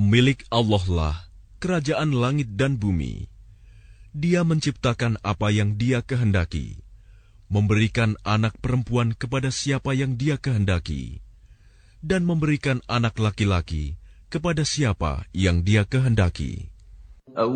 Milik Allah lah kerajaan langit dan bumi. Dia menciptakan apa yang Dia kehendaki, memberikan anak perempuan kepada siapa yang Dia kehendaki, dan memberikan anak laki-laki kepada siapa yang Dia kehendaki.